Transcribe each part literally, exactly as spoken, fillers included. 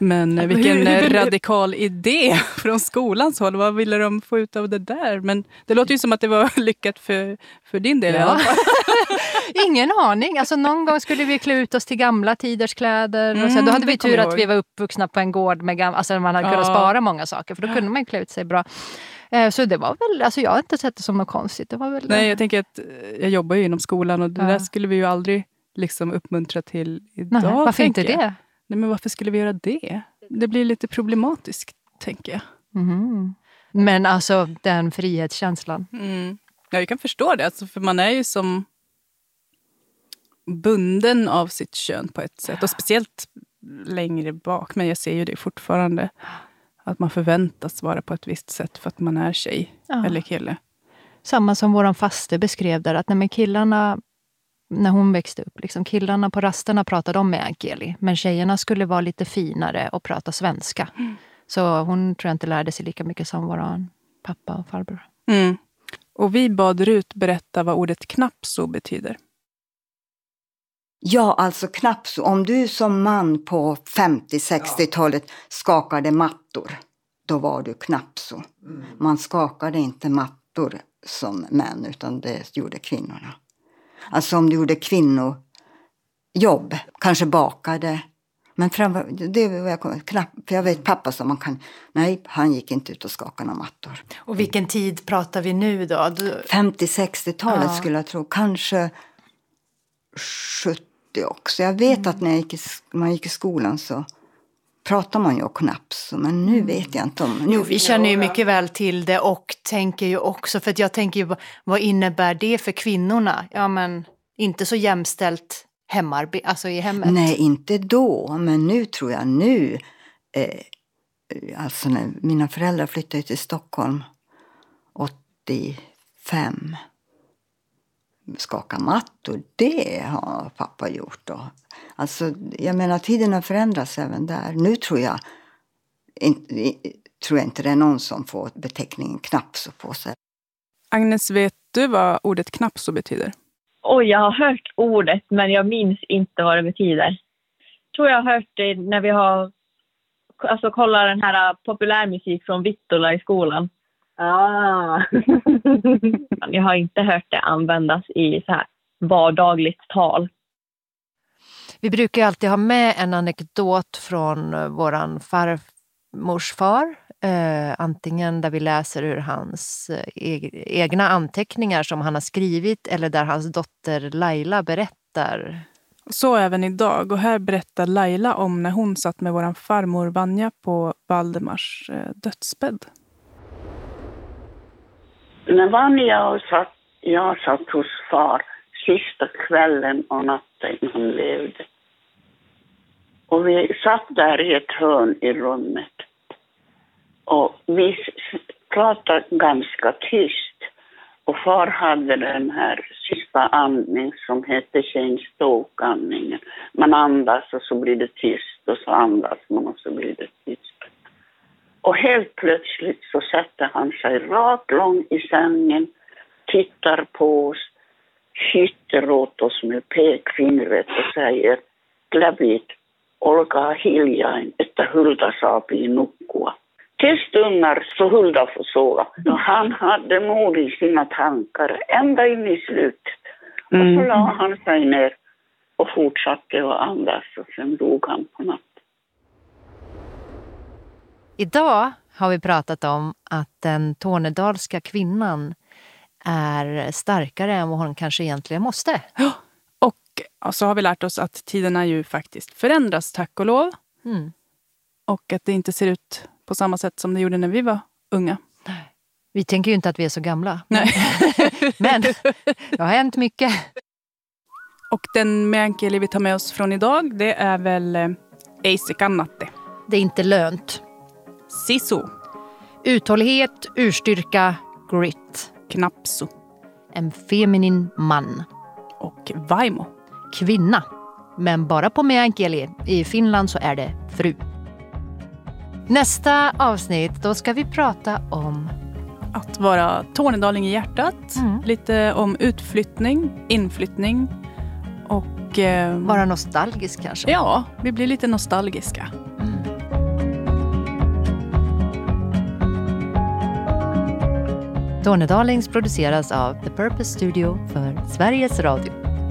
Men vilken radikal idé från skolans håll. Vad ville de få ut av det där? Men det låter ju som att det var lyckat för, för din del. Ja. Ingen aning. Alltså någon gång skulle vi klä ut oss till gamla tiders kläder. Mm, och så. Då hade vi tur att vi var uppvuxna på en gård med gamla, alltså man hade ja. kunnat spara många saker. För då kunde man klä ut sig bra. Så det var väl, alltså jag har inte sett det som något konstigt. Det var väl, nej, jag tänker att jag jobbar ju inom skolan och det ja. där skulle vi ju aldrig liksom uppmuntra till idag. Nej, varför inte det? Jag. Nej, men varför skulle vi göra det? Det blir lite problematiskt, tänker jag. Mm. Men alltså, den frihetskänslan. Mm. Ja, jag kan förstå det. Alltså, för man är ju som bunden av sitt kön på ett sätt. Och speciellt längre bak. Men jag ser ju det fortfarande. Att man förväntas vara på ett visst sätt för att man är tjej ja. eller kille. Samma som våran faste beskrev där. Att när med killarna... När hon växte upp, liksom killarna på rasterna pratade om meänkieli. Men tjejerna skulle vara lite finare och prata svenska. Mm. Så hon tror jag inte lärde sig lika mycket som våran pappa och farbror. Mm. Och vi bad Rut berätta vad ordet knapso betyder. Ja, alltså knapso. Om du som man på femtio-sextiotalet skakade mattor, då var du knapso. Mm. Man skakade inte mattor som män, utan det gjorde kvinnorna. Alltså om du gjorde kvinnojobb, kanske bakade. Men fram, det var jag knappt, för jag vet pappa som man kan, nej, han gick inte ut och skakade några mattor. Och vilken tid pratar vi nu då? Du... femtio-sextiotalet ja. skulle jag tro, kanske sjuttio också. Jag vet mm. att när jag gick i, man gick i skolan så pratar man ju om knapso, men nu vet jag inte om... Nu, jo, vi känner ju mycket väl till det och tänker ju också, för att jag tänker ju, vad innebär det för kvinnorna? Ja, men inte så jämställt hemarbete, alltså i hemmet. Nej, inte då, men nu tror jag nu, eh, alltså när mina föräldrar flyttade till Stockholm åttiofem, skaka mattor, det har pappa gjort då. Alltså, jag menar, tiderna förändras även där. Nu tror jag, in, tror jag inte det är någon som får beteckningen knapso på sig. Agnes, vet du vad ordet knapso betyder? Oj, jag har hört ordet, men jag minns inte vad det betyder. Jag tror jag har hört det när vi har alltså, kollat den här populärmusik från Vittula i skolan. Ah. Jag har inte hört det användas i så här vardagligt tal. Vi brukar ju alltid ha med en anekdot från våran farmors far. Eh, antingen där vi läser ur hans e- egna anteckningar som han har skrivit. Eller där hans dotter Laila berättar. Så även idag. Och här berättar Laila om när hon satt med våran farmor Vanja på Valdemars eh, dödsbädd. När Vanja och satt, jag satt hos far sista kvällen och natten han levde. Och vi satt där i ett hörn i rummet. Och vi pratade ganska tyst. Och far hade den här sista andning som heter Shane Stoke-andningen. Man andas och så blir det tyst. Och så andas man och så blir det tyst. Och helt plötsligt så sätter han sig rakt lång i sängen. Tittar på oss. Hytter åt oss med pekfingret och säger Glävit, olkaa hiljain, että Hulda saapii nukkua. Till stunder så Hulda får sova. Och han hade mod i sina tankar ända in i slutet. Och så la han sig ner och fortsatte att andas och sen dog han på natten. Idag har vi pratat om att den tornedalska kvinnan är starkare än vad hon kanske egentligen måste. Ja, och så har vi lärt oss att tiderna ju faktiskt förändras, tack och lov. Mm. Och att det inte ser ut på samma sätt som det gjorde när vi var unga. Vi tänker ju inte att vi är så gamla. Nej. Men det har hänt mycket. Och den meänkieli vi tar med oss från idag, det är väl ei se kannatte. Det är inte lönt. Sisu. Uthållighet, urstyrka, grit. Knapso. En feminin man. Och vaimo. Kvinna. Men bara på meänkieli. I Finland så är det fru. Nästa avsnitt, då ska vi prata om att vara tornedaling i hjärtat. Mm. Lite om utflyttning, inflyttning och... Eh, vara nostalgisk kanske. Ja, vi blir lite nostalgiska. Mm. Tornedalings produceras av The Purpose Studio för Sveriges Radio.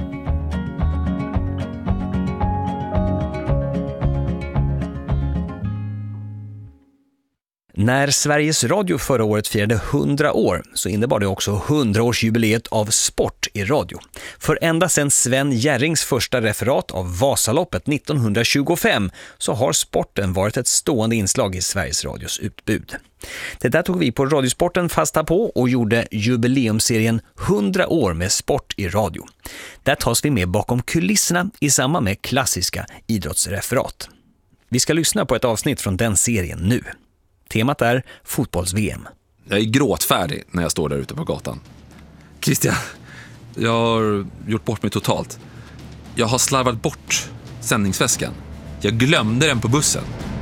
När Sveriges Radio förra året firade hundra år så innebar det också hundraårsjubileet av sport i radio. För ända sedan Sven Jerrings första referat av Vasaloppet nittonhundratjugofem så har sporten varit ett stående inslag i Sveriges Radios utbud. Det där tog vi på Radiosporten fasta på och gjorde jubileumserien hundra år med sport i radio. Där tas vi med bakom kulisserna i samband med klassiska idrottsreferat. Vi ska lyssna på ett avsnitt från den serien nu. Temat är fotbolls-V M. Jag är gråtfärdig när jag står där ute på gatan. Christian, jag har gjort bort mig totalt. Jag har slarvat bort sändningsväskan. Jag glömde den på bussen.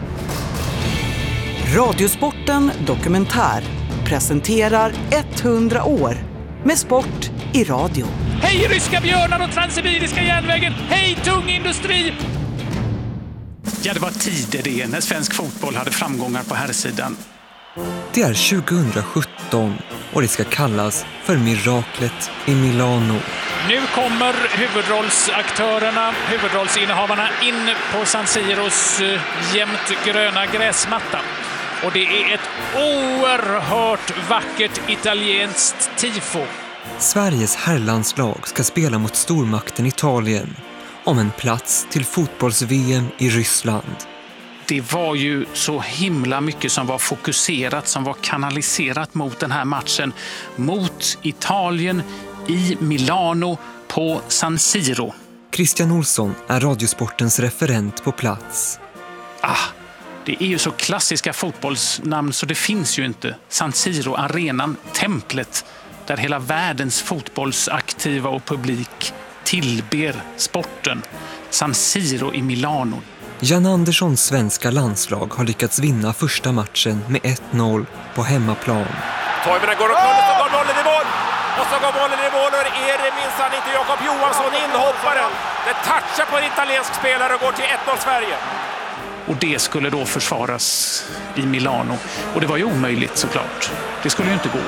Radiosporten Dokumentär presenterar hundra år med sport i radio. Hej ryska björnar och transsibiriska järnvägen! Hej tung industri! Ja, det var tider det när svensk fotboll hade framgångar på herrsidan. Det är tjugohundrasjutton och det ska kallas för miraklet i Milano. Nu kommer huvudrollsaktörerna, huvudrollsinnehavarna in på San Siros uh, jämnt gröna gräsmatta. Och det är ett oerhört vackert italienskt tifo. Sveriges herrlandslag ska spela mot stormakten Italien om en plats till fotbolls-V M i Ryssland. Det var ju så himla mycket som var fokuserat, som var kanaliserat mot den här matchen. Mot Italien i Milano på San Siro. Christian Olsson är Radiosportens referent på plats. Ah, det är ju så klassiska fotbollsnamn så det finns ju inte. San Siro, arenan, templet där hela världens fotbollsaktiva och publik tillber sporten. San Siro i Milano. Jan Anderssons svenska landslag har lyckats vinna första matchen med ett noll på hemmaplan. Toivonen går upp och går bollen i mål. Och så går bollen i mål och är det minsann inte Jakob Johansson, inhopparen. Det touchar på en italiensk spelare och går till ett noll Sverige. Och det skulle då försvaras i Milano. Och det var ju omöjligt såklart. Det skulle ju inte gå.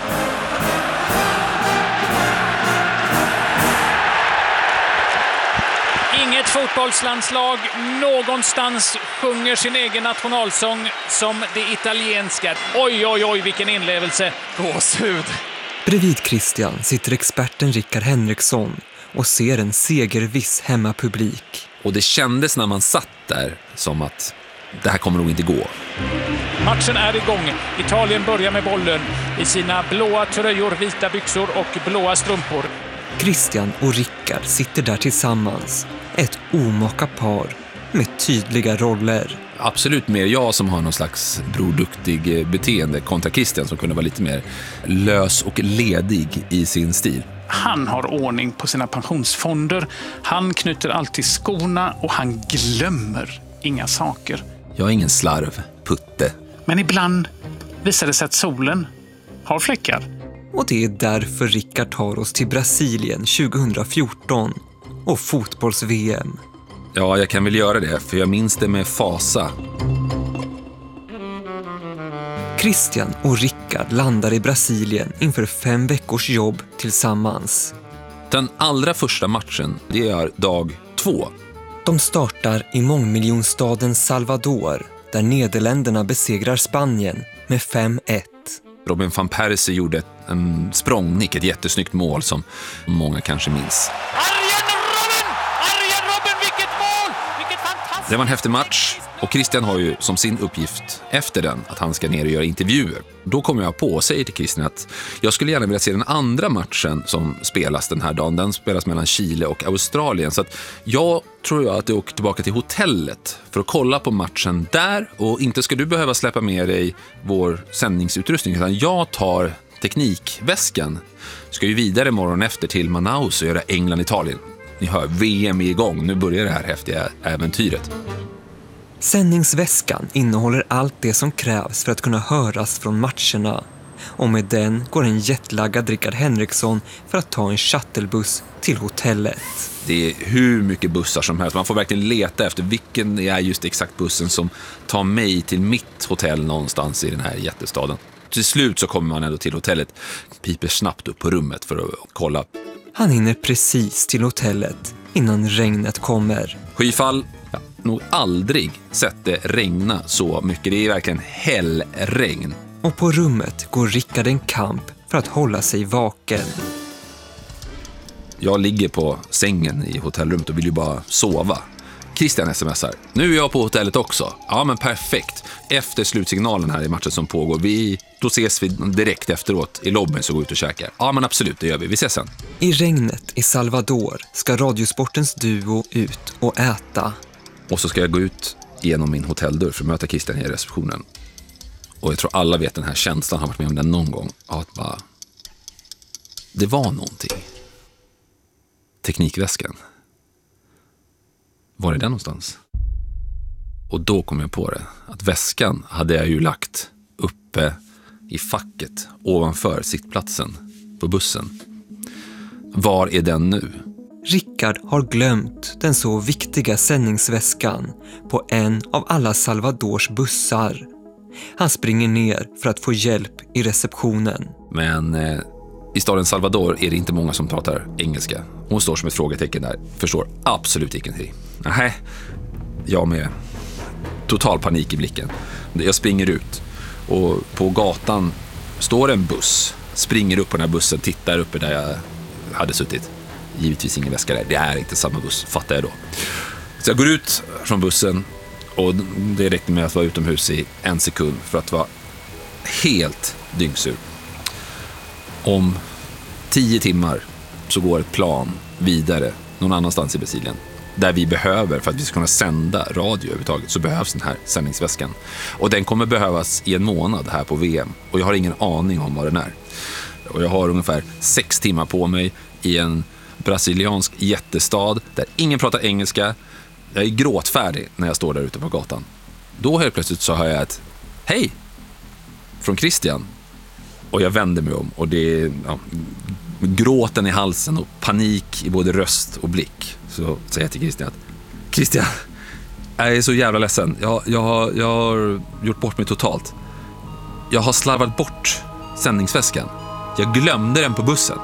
Inget fotbollslandslag någonstans sjunger sin egen nationalsång som det italienska. Oj, oj, oj, vilken inlevelse. Gåshud. Bredvid Christian sitter experten Rickard Henriksson och ser en segerviss hemmapublik. Och det kändes när man satt där som att det här kommer nog inte gå. Matchen är igång. Italien börjar med bollen i sina blåa tröjor, vita byxor och blåa strumpor. Christian och Rickard sitter där tillsammans. Ett omaka par med tydliga roller. Absolut mer jag som har någon slags broduktig beteende kontra Christian som kunde vara lite mer lös och ledig i sin stil. Han har ordning på sina pensionsfonder. Han knyter alltid skorna och han glömmer inga saker. Jag är ingen slarv, putte. Men ibland visar det sig att solen har fläckar. Och det är därför Rickard tar oss till Brasilien tjugohundrafjorton och fotbolls-V M. Ja, jag kan väl göra det, för jag minns det med fasa. Christian och Rickard landar i Brasilien inför fem veckors jobb tillsammans. Den allra första matchen, det är dag två. De startar i mångmiljonstaden Salvador, där Nederländerna besegrar Spanien med fem ett. Robin van Persie gjorde en språngnick, ett jättesnyggt mål som många kanske minns. Arjen Robben! Arjen Robben, vilket mål! Vilket fantastiskt! Det var en häftig match och Christian har ju som sin uppgift efter den att han ska ner och göra intervjuer. Då kommer jag på och säger till Christian att jag skulle gärna vilja se den andra matchen som spelas den här dagen. Den spelas mellan Chile och Australien. Så att jag tror jag att jag åker tillbaka till hotellet för att kolla på matchen där. Och inte ska du behöva släppa med dig vår sändningsutrustning utan jag tar teknikväskan. Ska ju vidare morgon efter till Manaus och göra England-Italien. Ni hör, V M är igång. Nu börjar det här häftiga äventyret. Sändningsväskan innehåller allt det som krävs för att kunna höras från matcherna. Och med den går en jetlaggad Rickard Henriksson för att ta en shuttlebuss till hotellet. Det är hur mycket bussar som helst. Man får verkligen leta efter vilken är just exakt bussen som tar mig till mitt hotell någonstans i den här jättestaden. Till slut så kommer man ändå till hotellet. Piper snabbt upp på rummet för att kolla. Han hinner precis till hotellet innan regnet kommer. Skyfall. Jag har nog aldrig sett det regna så mycket. Det är verkligen hällregn. Och på rummet går Rickard en kamp för att hålla sig vaken. Jag ligger på sängen i hotellrummet och vill ju bara sova. Christian smsar. Nu är jag på hotellet också. Ja, men perfekt. Efter slutsignalen här i matchen som pågår. Vi, då ses vi direkt efteråt i lobbyn så går ut och käkar. Ja, men absolut, det gör vi. Vi ses sen. I regnet i Salvador ska Radiosportens duo ut och äta. Och så ska jag gå ut genom min hotelldörr för att möta Christian i receptionen. Och jag tror alla vet den här känslan, har varit med om den någon gång. Att bara... Det var någonting. Teknikväskan. Var är den någonstans? Och då kom jag på det. Att väskan hade jag ju lagt uppe i facket ovanför sittplatsen på bussen. Var är den nu? Rickard har glömt den så viktiga sändningsväskan på en av alla Salvadors bussar. Han springer ner för att få hjälp i receptionen. Men eh, i staden Salvador är det inte många som pratar engelska. Hon står som ett frågetecken där. Förstår absolut ingenting. Nej, jag med total panik i blicken. Jag springer ut och på gatan står en buss. Springer upp på den här bussen, tittar uppe där jag hade suttit. Givetvis ingen väska där. Det är inte samma buss, fattar jag då. Så jag går ut från bussen och det räckte med att vara utomhus i en sekund för att vara helt dyngsur. Om tio timmar så går ett plan vidare någon annanstans i Brasilien. Där vi behöver, för att vi ska kunna sända radio överhuvudtaget, så behövs den här sändningsväskan. Och den kommer behövas i en månad här på V M. Och jag har ingen aning om vad den är. Och jag har ungefär sex timmar på mig i en brasiliansk jättestad där ingen pratar engelska. Jag är gråtfärdig när jag står där ute på gatan. Då helt plötsligt så hör jag ett hej från Christian. Och jag vänder mig om och det är ja, gråten i halsen och panik i både röst och blick. Så säger jag till Christian att Christian, jag är så jävla ledsen. Jag, jag, har, jag har gjort bort mig totalt. Jag har slarvat bort sändningsväskan. Jag glömde den på bussen.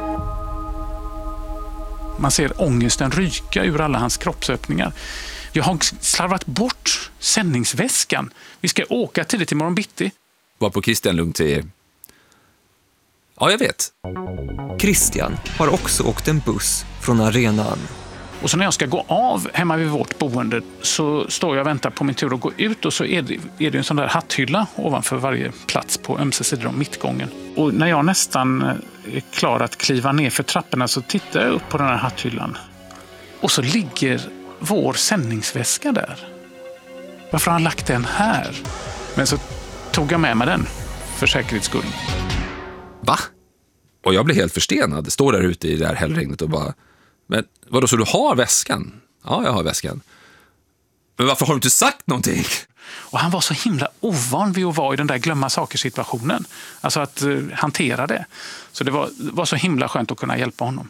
Man ser ångesten ryka ur alla hans kroppsöppningar. Jag har slarvat bort sändningsväskan. Vi ska åka tidigt i morgon bitti. Var på Christian lugnt säger ja, jag vet. Christian har också åkt en buss från arenan. Och så när jag ska gå av hemma vid vårt boende så står jag och väntar på min tur att gå ut och så är det, är det en sån där hatthylla ovanför varje plats på ömse sidor om mittgången. Och när jag nästan är klar att kliva ner för trapporna så tittar jag upp på den här hatthyllan. Och så ligger vår sändningsväska där. Varför har han lagt den här? Men så tog jag med mig den för säkerhets skull. Va? Och jag blir helt förstenad. Står där ute i det här hällregnet och bara men vadå, så du har väskan? Ja, jag har väskan. Men varför har du inte sagt någonting? Och han var så himla ovan vid att vara i den där glömma saker-situationen. Alltså att uh, hantera det. Så det var, var så himla skönt att kunna hjälpa honom.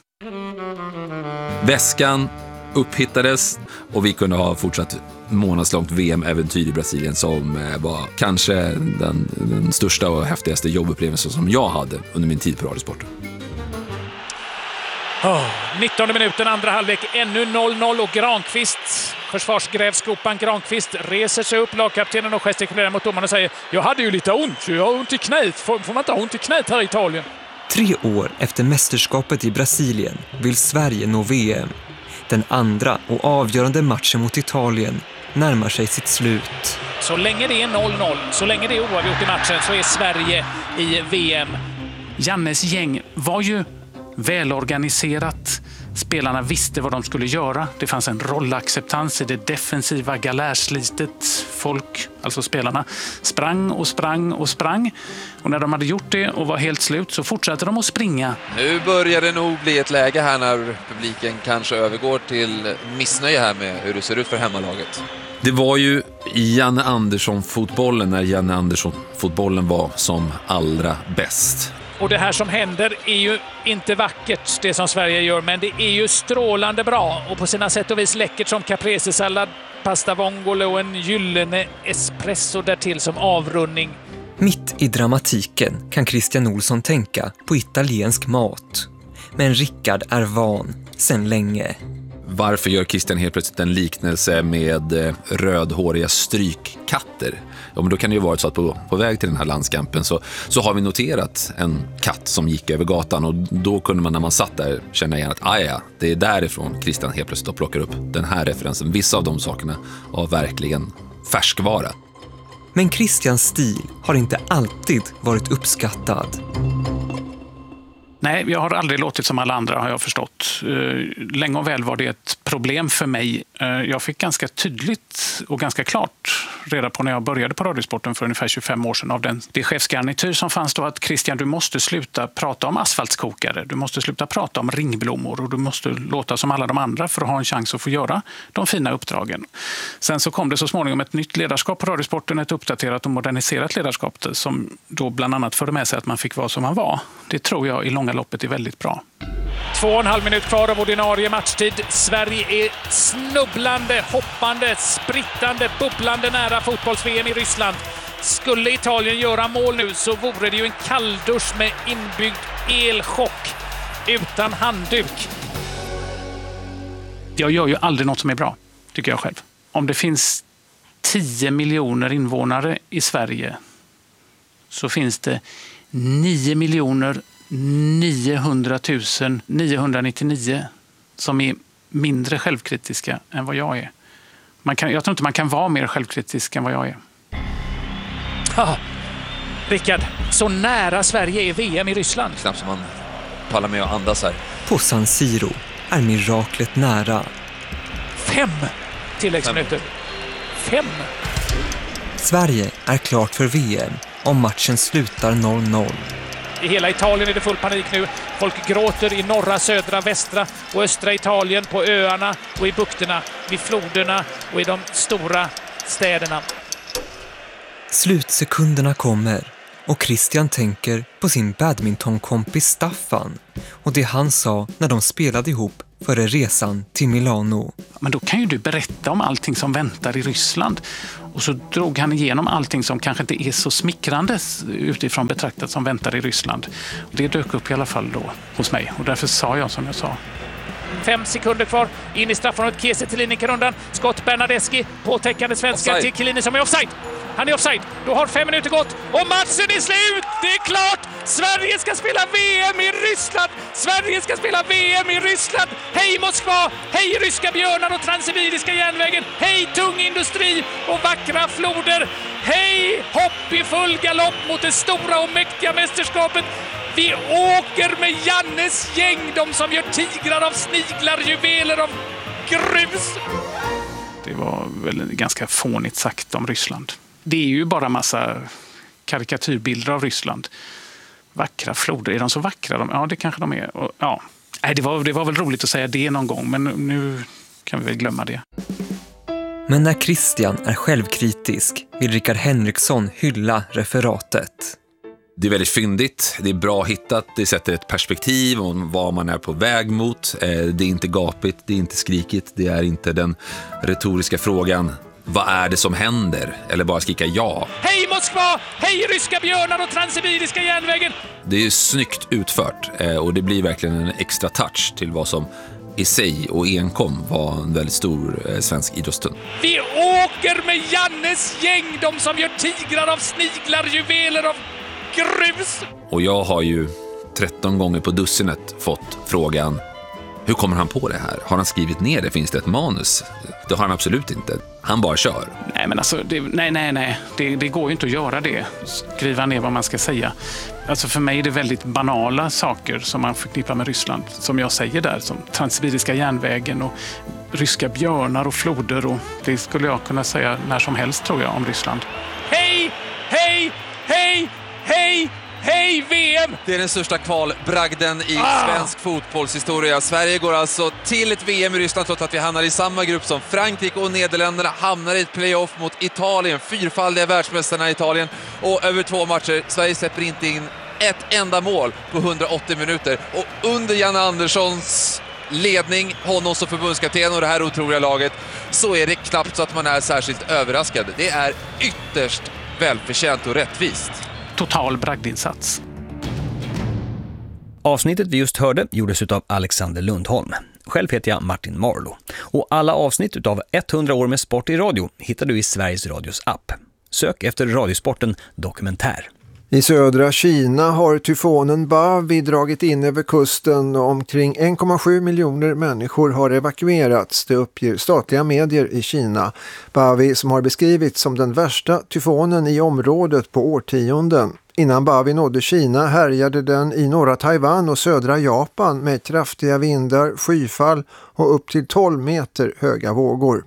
Väskan upphittades och vi kunde ha fortsatt månadslångt V M-äventyr i Brasilien som uh, var kanske den, den största och häftigaste jobbupplevelsen som jag hade under min tid på Radiosporten. Oh, nittonde minuten, andra halvlek, ännu noll noll och Granqvist, försvarsgrävskopan Granqvist, reser sig upp, lagkaptenen och gestikulerar mot domaren och säger jag hade ju lite ont, jag har ont i knät, får, får man inte ha ont i knät här i Italien? Tre år efter mästerskapet i Brasilien vill Sverige nå V M. Den andra och avgörande matchen mot Italien närmar sig sitt slut. Så länge det är noll noll, så länge det är oavgjort i matchen så är Sverige i V M. Jannes gäng var ju välorganiserat. Spelarna visste vad de skulle göra. Det fanns en rollacceptans i det defensiva galärslitet. Folk, alltså spelarna, sprang och sprang och sprang. Och när de hade gjort det och var helt slut så fortsatte de att springa. Nu börjar det nog bli ett läge här när publiken kanske övergår till missnöje här med hur det ser ut för hemmalaget. Det var ju Janne Andersson-fotbollen när Janne Andersson-fotbollen var som allra bäst. Och det här som händer är ju inte vackert, det som Sverige gör, men det är ju strålande bra och på sina sätt och vis läckert som caprese-sallad, pasta vongole och en gyllene espresso därtill som avrundning. Mitt i dramatiken kan Christian Olsson tänka på italiensk mat. Men Rickard är van sedan länge. Varför gör Christian helt plötsligt en liknelse med rödhåriga strykkatter? Ja, men då kan det ju vara så att på, på väg till den här landskampen så, så har vi noterat en katt som gick över gatan, och då kunde man när man satt där känna igen att ah, ja, det är därifrån Christian helt plötsligt plockar upp den här referensen. Vissa av de sakerna var verkligen färskvara. Men Christians stil har inte alltid varit uppskattad. Nej, jag har aldrig låtit som alla andra, har jag förstått. Länge och väl var det ett problem för mig. Jag fick ganska tydligt och ganska klart reda på när jag började på Radiosporten för ungefär tjugofem år sedan av den, det chefsgarnityr som fanns då, att Christian, du måste sluta prata om asfaltskokare, du måste sluta prata om ringblommor och du måste låta som alla de andra för att ha en chans att få göra de fina uppdragen. Sen så kom det så småningom ett nytt ledarskap på Radiosporten, ett uppdaterat och moderniserat ledarskap som då bland annat förde med sig att man fick vara som man var. Det tror jag i långa loppet är väldigt bra. Två och en halv minut kvar av ordinarie matchtid. Sverige är snubblande, hoppande, sprittande, bubblande nära fotbolls-V M i Ryssland. Skulle Italien göra mål nu så vore det ju en kalldusch med inbyggd elchock utan handduk. Jag gör ju aldrig något som är bra, tycker jag själv. Om det finns tio miljoner invånare i Sverige så finns det nio miljoner niohundratusen niohundranittionio som är mindre självkritiska än vad jag är. Man kan, jag tror inte man kan vara mer självkritisk än vad jag är. Ah, Rickard, så nära Sverige är V M i Ryssland. Knappt som man pallar med att andas här. På San Siro är miraklet nära. Fem tilläggsminuter. Fem. Sverige är klart för V M om matchen slutar noll noll. I hela Italien är det full panik nu. Folk gråter i norra, södra, västra och östra Italien, på öarna och i bukterna, vid floderna och i de stora städerna. Slutsekunderna kommer och Christian tänker på sin badmintonkompis Staffan och det han sa när de spelade ihop före resan till Milano. Men då kan ju du berätta om allting som väntar i Ryssland. Och så drog han igenom allting som kanske inte är så smickrande utifrån betraktat som väntar i Ryssland. Det dök upp i alla fall då hos mig och därför sa jag som jag sa. Fem sekunder kvar, in i straffområdet, Kiese till Lineker-rundan. Skott Bernadeschi, påtäckande svenska offside till Chiellini som är offside. Han är offside, då har fem minuter gått och matchen är slut! Det är klart! Sverige ska spela V M i Ryssland! Sverige ska spela V M i Ryssland! Hej Moskva! Hej ryska björnar och transsibiriska järnvägen! Hej tung industri och vackra floder! Hej hopp i full galopp mot det stora och mäktiga mästerskapet! Vi åker med Jannes gäng, de som gör tigrar av sniglar, juveler av grus. Det var väl ganska fånigt sagt om Ryssland. Det är ju bara massa karikatyrbilder av Ryssland. Vackra floder, är de så vackra? Ja, det kanske de är. Och, ja. Nej, det, var, det var väl roligt att säga det någon gång, men nu kan vi väl glömma det. Men när Christian är självkritisk vill Rickard Henriksson hylla referatet. Det är väldigt fyndigt, det är bra hittat, det sätter ett perspektiv om vad man är på väg mot. Det är inte gapigt, det är inte skrikigt, det är inte den retoriska frågan vad är det som händer? Eller bara skrika ja. Hej Moskva! Hej ryska björnar och transsibiriska järnvägen! Det är snyggt utfört och det blir verkligen en extra touch till vad som i sig och enkom var en väldigt stor svensk idrottsstund. Vi åker med Jannes gäng, de som gör tigrar av sniglar, juveler av grus. Och jag har ju tretton gånger på dussinet fått frågan, hur kommer han på det här? Har han skrivit ner det? Finns det ett manus? Det har han absolut inte. Han bara kör. Nej, men alltså, det, nej, nej, nej. Det, det går ju inte att göra det. Skriva ner vad man ska säga. Alltså för mig är det väldigt banala saker som man förknippar med Ryssland. Som jag säger där, som transsibiriska järnvägen och ryska björnar och floder. Och det skulle jag kunna säga när som helst, tror jag, om Ryssland. Hej, hej, hej, hej! Hej V M! Det är den största kvalbragden i ah! svensk fotbollshistoria. Sverige går alltså till ett V M i Ryssland trots att vi hamnar i samma grupp som Frankrike och Nederländerna. Hamnar i ett playoff mot Italien, fyrfaldiga världsmästarna i Italien. Och över två matcher, Sverige släpper inte in ett enda mål på hundraåttio minuter. Och under Janne Anderssons ledning, honom som förbundskapten och det här otroliga laget, så är det knappt så att man är särskilt överraskad. Det är ytterst välförtjänt och rättvist. total bragdinsats. Avsnittet vi just hörde gjordes av Alexander Lundholm. Själv heter jag Martin Marlo. Och alla avsnitt av hundra år med sport i radio hittar du i Sveriges Radios app. Sök efter Radiosporten Dokumentär. I södra Kina har tyfonen Bavi dragit in över kusten och omkring en komma sju miljoner människor har evakuerats, det uppger statliga medier i Kina. Bavi, som har beskrivits som den värsta tyfonen i området på årtionden. Innan Bavi nådde Kina härjade den i norra Taiwan och södra Japan med kraftiga vindar, skyfall och upp till tolv meter höga vågor.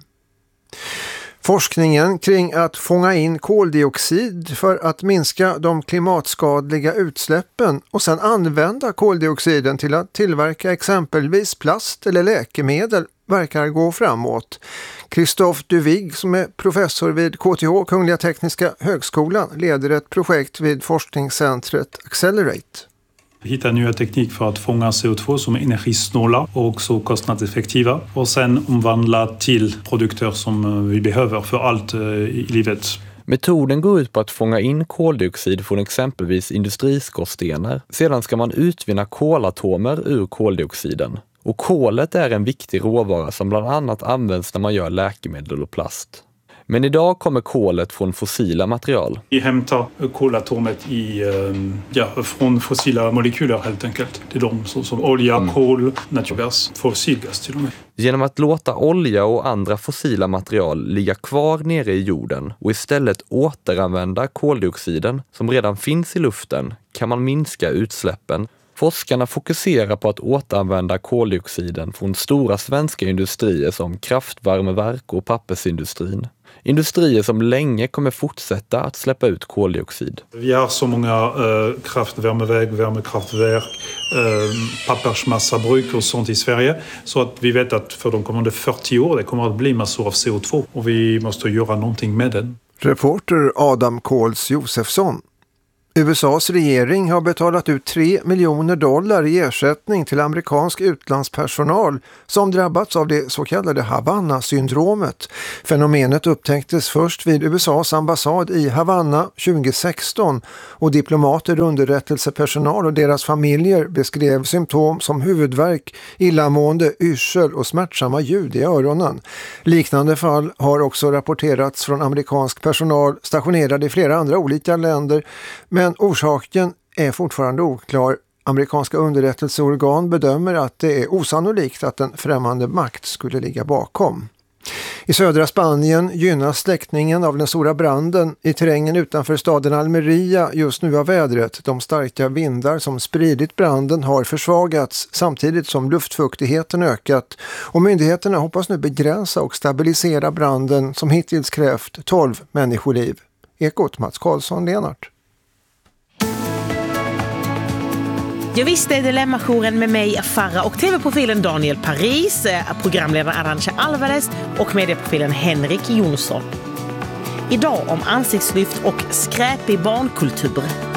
Forskningen kring att fånga in koldioxid för att minska de klimatskadliga utsläppen och sedan använda koldioxiden till att tillverka exempelvis plast eller läkemedel verkar gå framåt. Christophe Duvig, som är professor vid K T H, Kungliga Tekniska Högskolan, leder ett projekt vid forskningscentret Accelerate. Hitta nya teknik för att fånga C O två som är energisnåla och också kostnadseffektiva och sen omvandla till produkter som vi behöver för allt i livet. Metoden går ut på att fånga in koldioxid från exempelvis industriskorstenar. Sedan ska man utvinna kolatomer ur koldioxiden. Och kolet är en viktig råvara som bland annat används när man gör läkemedel och plast. Men idag kommer kolet från fossila material. Vi hämtar kolatomet i, ja, från fossila molekyler helt enkelt. Det är de som, som olja, mm. kol, naturgas, fossilgas till och med. Genom att låta olja och andra fossila material ligga kvar nere i jorden och istället återanvända koldioxiden som redan finns i luften kan man minska utsläppen. Forskarna fokuserar på att återanvända koldioxiden från stora svenska industrier som kraftvärmeverk och pappersindustrin. Industrier som länge kommer fortsätta att släppa ut koldioxid. Vi har så många äh, kraftvärmeverk, värmekraftverk, äh, pappersmassabruk och sånt i Sverige så att vi vet att för de kommande fyrtio år det kommer att bli massor av C O två och vi måste göra någonting med den. Reporter Adam Kåls Josefsson. U S A:s regering har betalat ut tre miljoner dollar i ersättning till amerikansk utlandspersonal som drabbats av det så kallade Havanna-syndromet. Fenomenet upptäcktes först vid U S A:s ambassad i Havanna tjugo sexton och diplomater, underrättelsepersonal och deras familjer beskrev symptom som huvudvärk, illamående, yrsel och smärtsamma ljud i öronen. Liknande fall har också rapporterats från amerikansk personal stationerad i flera andra olika länder, men Men orsaken är fortfarande oklar. Amerikanska underrättelseorgan bedömer att det är osannolikt att en främmande makt skulle ligga bakom. I södra Spanien gynnas släckningen av den stora branden i terrängen utanför staden Almeria just nu av vädret. De starka vindar som spridit branden har försvagats samtidigt som luftfuktigheten ökat och myndigheterna hoppas nu begränsa och stabilisera branden som hittills krävt tolv människoliv. Ekot Mats Karlsson, Lenart. Jag visste är Dilemma-jouren med mig, Farah, och tv-profilen Daniel Paris, programledaren Arantxa Alvarez och medieprofilen Henrik Jonsson. Idag om ansiktslyft och skräpig barnkultur.